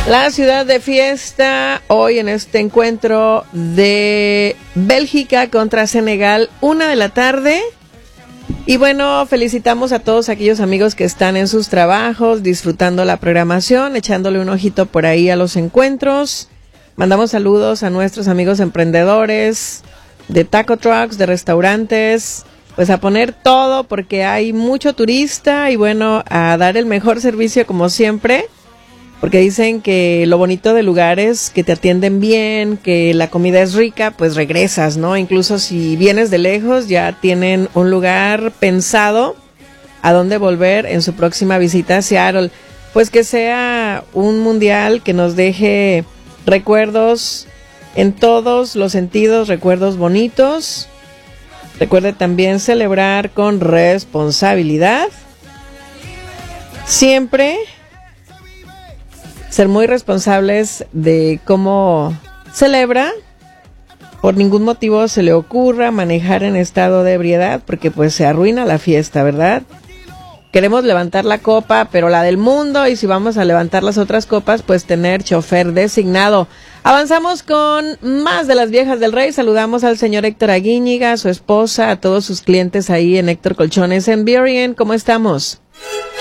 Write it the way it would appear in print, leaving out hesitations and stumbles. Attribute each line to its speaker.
Speaker 1: La ciudad de fiesta hoy en este encuentro de Bélgica contra Senegal, 1:00 p.m. Y bueno, felicitamos a todos aquellos amigos que están en sus trabajos, disfrutando la programación, echándole un ojito por ahí a los encuentros. Mandamos saludos a nuestros amigos emprendedores de taco trucks, de restaurantes, pues a poner todo porque hay mucho turista y bueno, a dar el mejor servicio como siempre. Porque dicen que lo bonito del lugar es que te atienden bien, que la comida es rica, pues regresas, ¿no? Incluso si vienes de lejos, ya tienen un lugar pensado a dónde volver en su próxima visita a Seattle. Pues que sea un mundial que nos deje recuerdos en todos los sentidos, recuerdos bonitos. Recuerde también celebrar con responsabilidad. Siempre ser muy responsables de cómo celebra. Por ningún motivo se le ocurra manejar en estado de ebriedad porque pues se arruina la fiesta, ¿verdad? Queremos levantar la copa, pero la del mundo, y si vamos a levantar las otras copas, pues tener chofer designado. Avanzamos con más de las viejas del rey. Saludamos al señor Héctor Aguíñiga, a su esposa, a todos sus clientes ahí en Héctor Colchones en Burien. ¿Cómo estamos?